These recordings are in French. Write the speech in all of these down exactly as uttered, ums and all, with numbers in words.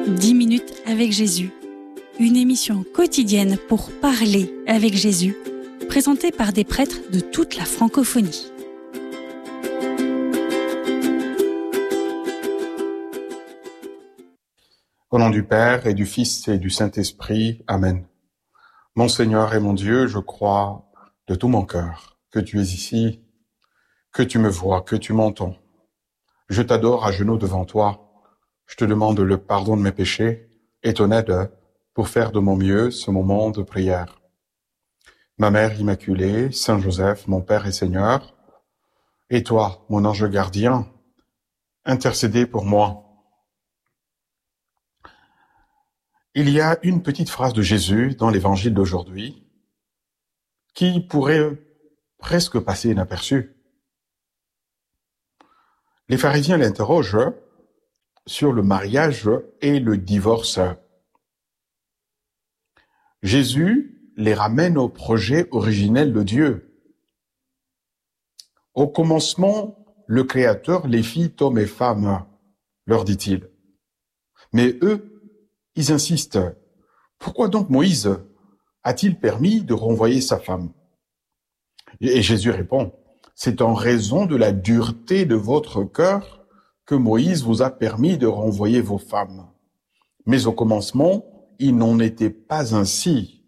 dix minutes avec Jésus, une émission quotidienne pour parler avec Jésus, présentée par des prêtres de toute la francophonie. Au nom du Père et du Fils et du Saint-Esprit, Amen. Mon Seigneur et mon Dieu, je crois de tout mon cœur que tu es ici, que tu me vois, que tu m'entends. Je t'adore à genoux devant toi. Je te demande le pardon de mes péchés et ton aide pour faire de mon mieux ce moment de prière. Ma Mère Immaculée, Saint Joseph, mon Père et Seigneur, et toi, mon ange gardien, intercédez pour moi. Il y a une petite phrase de Jésus dans l'évangile d'aujourd'hui qui pourrait presque passer inaperçue. Les pharisiens l'interrogent sur le mariage et le divorce. Jésus les ramène au projet originel de Dieu. Au commencement, le Créateur les fit hommes et femmes, leur dit-il. Mais eux, ils insistent. Pourquoi donc Moïse a-t-il permis de renvoyer sa femme? Et Jésus répond, c'est en raison de la dureté de votre cœur que Moïse vous a permis de renvoyer vos femmes. Mais au commencement, il n'en était pas ainsi.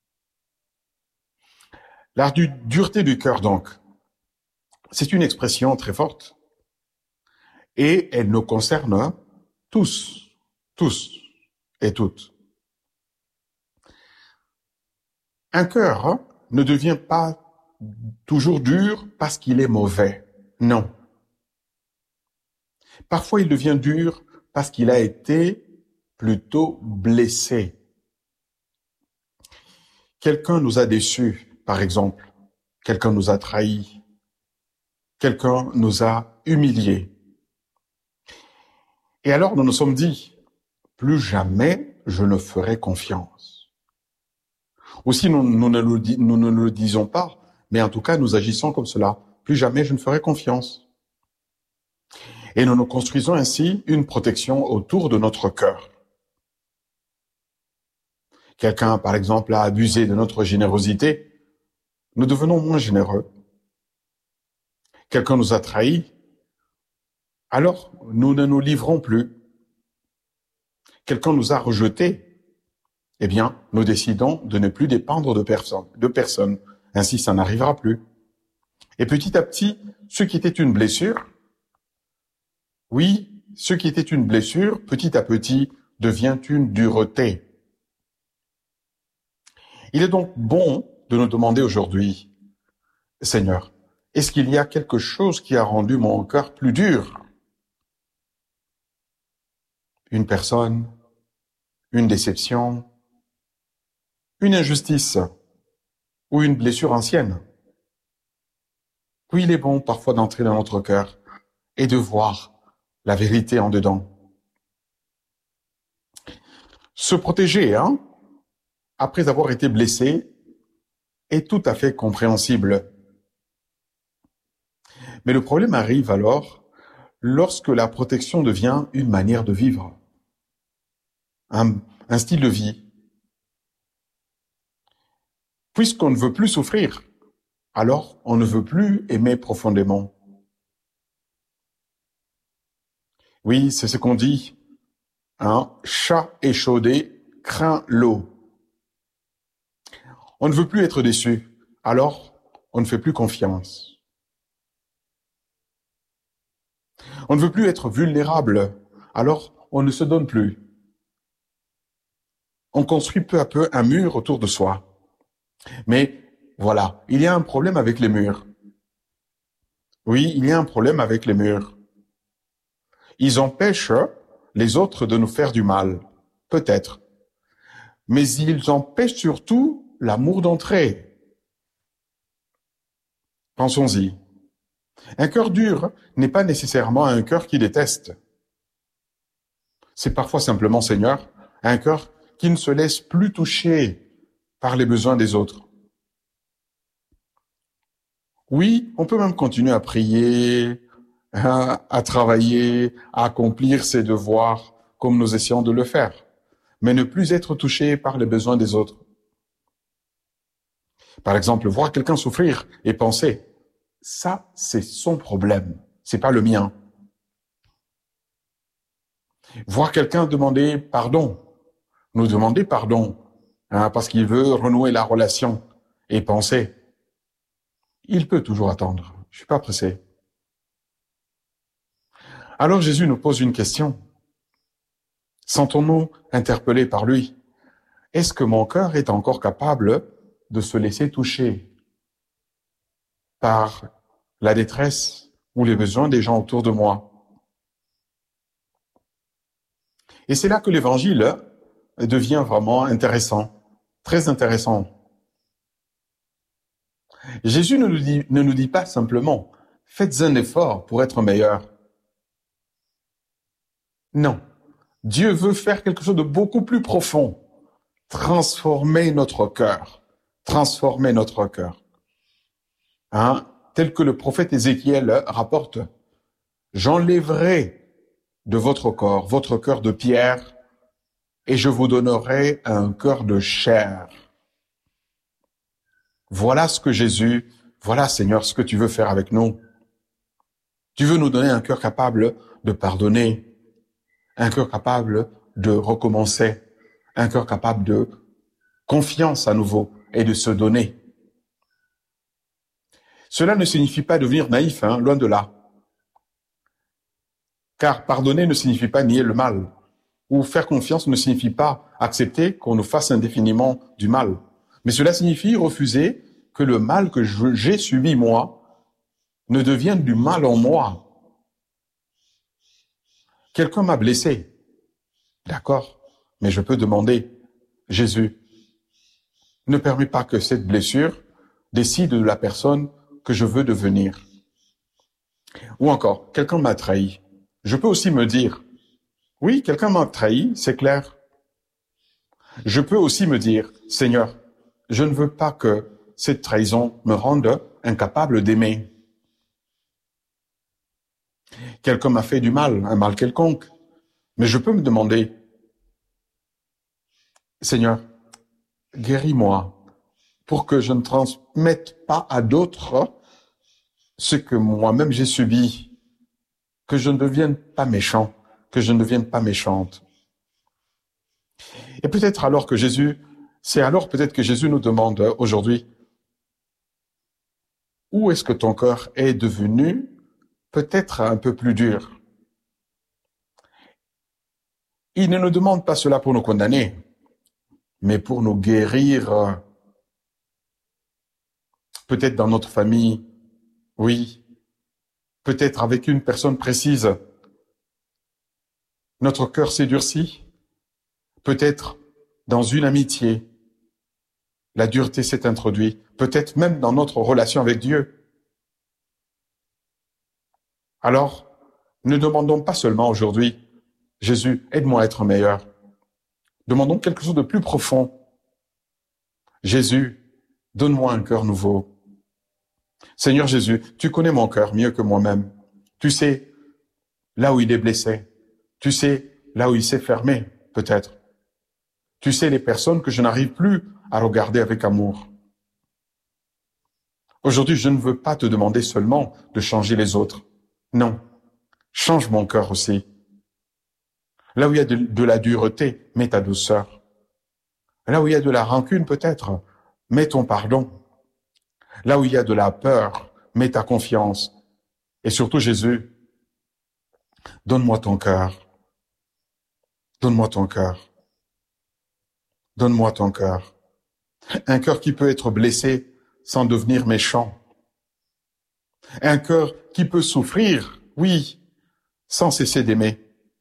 La du- dureté du cœur, donc, c'est une expression très forte. Et elle nous concerne tous, tous et toutes. Un cœur hein, ne devient pas toujours dur parce qu'il est mauvais. Non. Parfois, il devient dur parce qu'il a été plutôt blessé. Quelqu'un nous a déçus, par exemple. Quelqu'un nous a trahis. Quelqu'un nous a humiliés. Et alors, nous nous sommes dit, plus jamais je ne ferai confiance. Aussi, nous, nous, ne le, nous ne le disons pas, mais en tout cas, nous agissons comme cela. Plus jamais je ne ferai confiance. Et nous nous construisons ainsi une protection autour de notre cœur. Quelqu'un, par exemple, a abusé de notre générosité, nous devenons moins généreux. Quelqu'un nous a trahis, alors nous ne nous livrons plus. Quelqu'un nous a rejetés, eh bien, nous décidons de ne plus dépendre de personne, de personne. Ainsi, ça n'arrivera plus. Et petit à petit, ce qui était une blessure, oui, ce qui était une blessure, petit à petit, devient une dureté. Il est donc bon de nous demander aujourd'hui, Seigneur, est-ce qu'il y a quelque chose qui a rendu mon cœur plus dur? Une personne, une déception, une injustice ou une blessure ancienne. Oui, il est bon parfois d'entrer dans notre cœur et de voir la vérité en dedans. Se protéger, hein, après avoir été blessé, est tout à fait compréhensible. Mais le problème arrive alors lorsque la protection devient une manière de vivre, un, un style de vie. Puisqu'on ne veut plus souffrir, alors on ne veut plus aimer profondément. Oui, c'est ce qu'on dit. Un chat échaudé craint l'eau. On ne veut plus être déçu, alors on ne fait plus confiance. On ne veut plus être vulnérable, alors on ne se donne plus. On construit peu à peu un mur autour de soi. Mais voilà, il y a un problème avec les murs. Oui, il y a un problème avec les murs. Ils empêchent les autres de nous faire du mal, peut-être. Mais ils empêchent surtout l'amour d'entrer. Pensons-y. Un cœur dur n'est pas nécessairement un cœur qui déteste. C'est parfois simplement, Seigneur, un cœur qui ne se laisse plus toucher par les besoins des autres. Oui, on peut même continuer à prier, à, à travailler, à accomplir ses devoirs comme nous essayons de le faire, mais ne plus être touché par les besoins des autres. Par exemple, voir quelqu'un souffrir et penser, ça, c'est son problème, c'est pas le mien. Voir quelqu'un demander pardon, nous demander pardon, hein, parce qu'il veut renouer la relation et penser, il peut toujours attendre, je suis pas pressé. Alors Jésus nous pose une question. Sentons-nous interpellés par lui? Est-ce que mon cœur est encore capable de se laisser toucher par la détresse ou les besoins des gens autour de moi? Et c'est là que l'évangile devient vraiment intéressant, très intéressant. Jésus ne nous dit, ne nous dit pas simplement « faites un effort pour être meilleur ». Non, Dieu veut faire quelque chose de beaucoup plus profond, transformer notre cœur, transformer notre cœur. Hein, tel que le prophète Ézéchiel rapporte, « J'enlèverai de votre corps, votre cœur de pierre, et je vous donnerai un cœur de chair. » Voilà ce que Jésus, voilà Seigneur, ce que tu veux faire avec nous. Tu veux nous donner un cœur capable de pardonner, un cœur capable de recommencer, un cœur capable de confiance à nouveau et de se donner. Cela ne signifie pas devenir naïf, hein, loin de là. Car pardonner ne signifie pas nier le mal, ou faire confiance ne signifie pas accepter qu'on nous fasse indéfiniment du mal. Mais cela signifie refuser que le mal que j'ai subi moi ne devienne du mal en moi. Quelqu'un m'a blessé. D'accord, mais je peux demander, Jésus, ne permets pas que cette blessure décide de la personne que je veux devenir. Ou encore, quelqu'un m'a trahi. Je peux aussi me dire, oui, quelqu'un m'a trahi, c'est clair. Je peux aussi me dire, Seigneur, je ne veux pas que cette trahison me rende incapable d'aimer. Quelqu'un m'a fait du mal, un mal quelconque. Mais je peux me demander, Seigneur, guéris-moi pour que je ne transmette pas à d'autres ce que moi-même j'ai subi, que je ne devienne pas méchant, que je ne devienne pas méchante. Et peut-être alors que Jésus, c'est alors peut-être que Jésus nous demande aujourd'hui, où est-ce que ton cœur est devenu peut-être un peu plus dur? Il ne nous demande pas cela pour nous condamner, mais pour nous guérir, peut-être dans notre famille, oui, peut-être avec une personne précise. Notre cœur s'est durci, peut-être dans une amitié, la dureté s'est introduite, peut-être même dans notre relation avec Dieu. Alors, ne demandons pas seulement aujourd'hui, Jésus, aide-moi à être meilleur. Demandons quelque chose de plus profond. Jésus, donne-moi un cœur nouveau. Seigneur Jésus, tu connais mon cœur mieux que moi-même. Tu sais là où il est blessé. Tu sais là où il s'est fermé, peut-être. Tu sais les personnes que je n'arrive plus à regarder avec amour. Aujourd'hui, je ne veux pas te demander seulement de changer les autres. Non, change mon cœur aussi. Là où il y a de, de la dureté, mets ta douceur. Là où il y a de la rancune, peut-être, mets ton pardon. Là où il y a de la peur, mets ta confiance. Et surtout, Jésus, donne-moi ton cœur. Donne-moi ton cœur. Donne-moi ton cœur. Un cœur qui peut être blessé sans devenir méchant. Un cœur qui peut souffrir, oui, sans cesser d'aimer.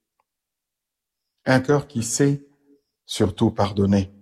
Un cœur qui sait surtout pardonner.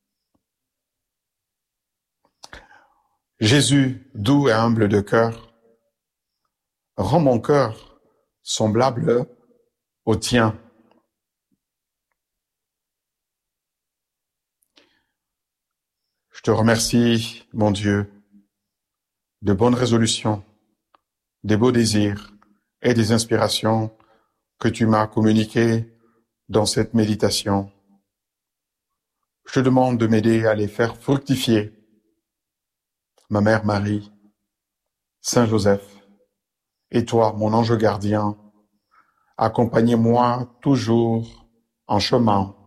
Jésus, doux et humble de cœur, rends mon cœur semblable au tien. Je te remercie, mon Dieu, de bonnes résolutions, des beaux désirs et des inspirations que tu m'as communiquées dans cette méditation. Je te demande de m'aider à les faire fructifier. Ma mère Marie, Saint Joseph, et toi, mon ange gardien, accompagnez-moi toujours en chemin